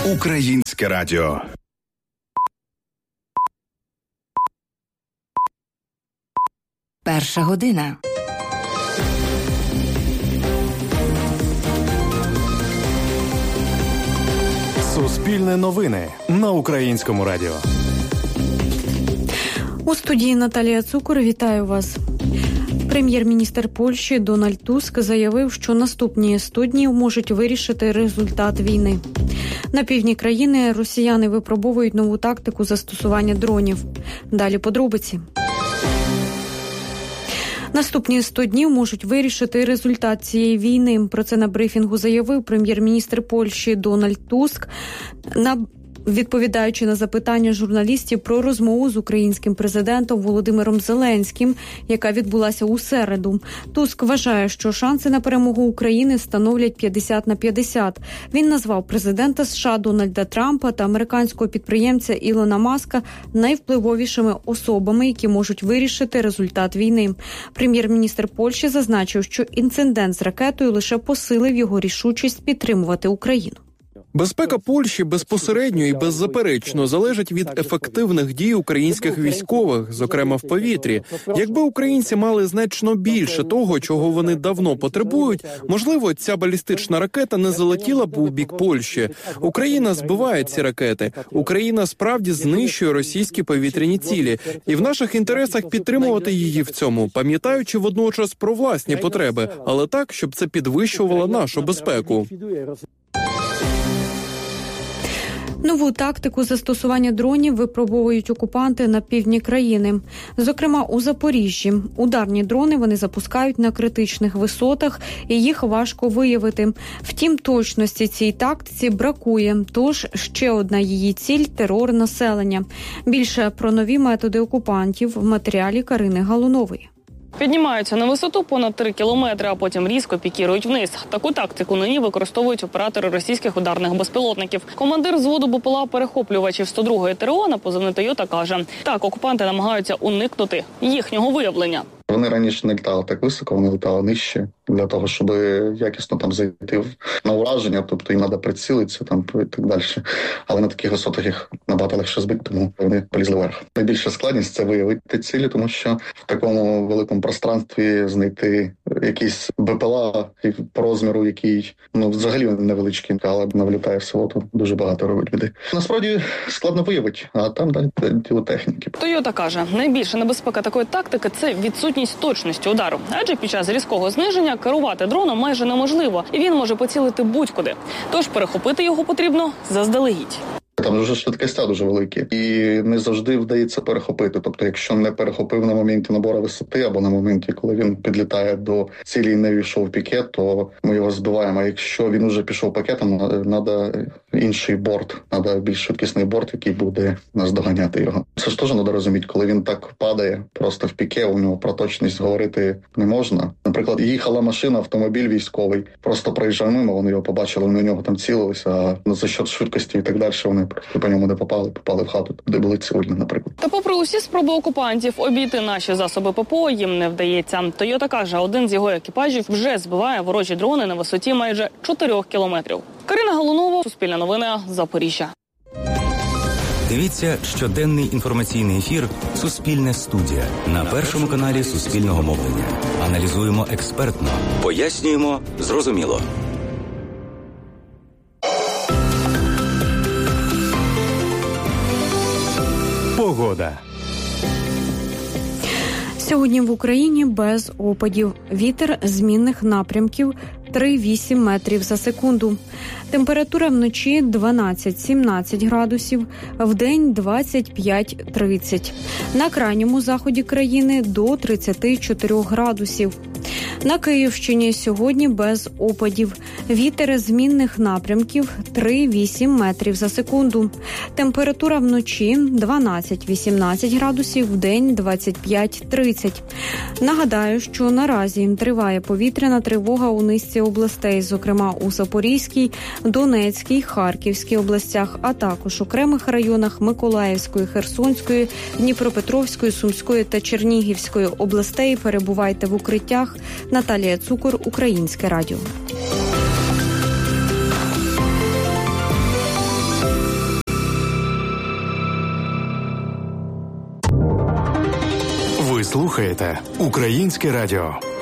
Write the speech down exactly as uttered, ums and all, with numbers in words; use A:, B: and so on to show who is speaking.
A: Українське радіо.
B: Перша година.
C: Суспільне новини на Українському радіо.
D: У студії Наталія Цукор. Вітаю вас. Прем'єр-міністр Польщі Дональд Туск заявив, що наступні сто днів можуть вирішити результат війни. На півдні країни росіяни випробовують нову тактику застосування дронів. Далі подробиці. Наступні сто днів можуть вирішити результат цієї війни. Про це на брифінгу заявив прем'єр-міністр Польщі Дональд Туск, на відповідаючи на запитання журналістів про розмову з українським президентом Володимиром Зеленським, яка відбулася у середу. Туск вважає, що шанси на перемогу України становлять п'ятдесят на п'ятдесят. Він назвав президента США Дональда Трампа та американського підприємця Ілона Маска найвпливовішими особами, які можуть вирішити результат війни. Прем'єр-міністр Польщі зазначив, що інцидент з ракетою лише посилив його рішучість підтримувати Україну.
E: Безпека Польщі безпосередньо і беззаперечно залежить від ефективних дій українських військових, зокрема в повітрі. Якби українці мали значно більше того, чого вони давно потребують, можливо, ця балістична ракета не залетіла б у бік Польщі. Україна збиває ці ракети. Україна справді знищує російські повітряні цілі. І в наших інтересах підтримувати її в цьому, пам'ятаючи водночас про власні потреби, але так, щоб це підвищувало нашу безпеку.
D: Нову тактику застосування дронів випробовують окупанти на півдні країни. Зокрема, у Запоріжжі. Ударні дрони вони запускають на критичних висотах, і їх важко виявити. Втім, точності цій тактиці бракує. Тож, ще одна її ціль – терор населення. Більше про нові методи окупантів в матеріалі Карини Галунової.
F: Піднімаються на висоту понад три кілометри, а потім різко пікірують вниз. Таку тактику нині використовують оператори російських ударних безпілотників. Командир взводу БПЛА-перехоплювачів сто другої ТРО на позивний «Тойота» каже, так окупанти намагаються уникнути їхнього виявлення.
G: Вони раніше не літали так високо, вони літали нижче, для того, щоб якісно там зайти на ураження, тобто їм треба прицілитися там і так далі. Але на таких висотах їх набагато легше збити, тому вони полізли вверх. Найбільша складність – це виявити цілі, тому що в такому великому пространстві знайти якийсь БПЛА по розміру, який, ну, взагалі невеличкий, але навлітає в село, то дуже багато робить біди. Насправді складно виявити, а там далі діло техніки.
F: «Тойота» каже, найбільша небезпека такої тактики – це відсутність точності удару. Адже під час різкого зниження керувати дроном майже неможливо, і він може поцілити будь-куди. Тож перехопити його потрібно заздалегідь.
G: Там вже швидкостя дуже великі, і не завжди вдається перехопити. Тобто, якщо не перехопив на моменті набору висоти або на моменті, коли він підлітає до цілі і не війшов в пікет, то ми його збиваємо. А якщо він вже пішов пакетом, треба інший борт, треба більш швидкісний борт, який буде наздоганяти його. Це ж теж треба розуміти, коли він так падає просто в піке, у нього про точність говорити не можна. Наприклад, їхала машина, автомобіль військовий, просто проїжджав мимо, вони його побачили, вони на нього там цілилися, а за счет швидкості і так далі вони просто по ньому не попали, попали в хату, де були цивільні, наприклад.
F: Та попри усі спроби окупантів обійти наші засоби ППО, їм не вдається. «Тойота» каже, один з його екіпажів вже збиває ворожі дрони на висоті майже чотирьох кілометрів. Карина Галунова, Суспільне новини, Запоріжжя.
H: Дивіться щоденний інформаційний ефір «Суспільне студія» на Першому каналі Суспільного мовлення. Аналізуємо експертно, пояснюємо зрозуміло.
C: Погода.
D: Сьогодні в Україні без опадів. Вітер змінних напрямків три-вісім метрів за секунду. Температура вночі дванадцять-сімнадцять градусів, вдень двадцять п'ять-тридцять. На крайньому заході країни до тридцять чотири градусів. На Київщині сьогодні без опадів. Вітер змінних напрямків три-вісім метрів за секунду. Температура вночі дванадцять-вісімнадцять градусів, вдень двадцять п'ять-тридцять. Нагадаю, що наразі триває повітряна тривога у низці областей, зокрема у Запорізькій, Донецькій, Харківській областях, а також окремих районах Миколаївської, Херсонської, Дніпропетровської, Сумської та Чернігівської областей. Перебувайте в укриттях. Наталія Цукор, Українське радіо.
C: слухаєте Українське радіо.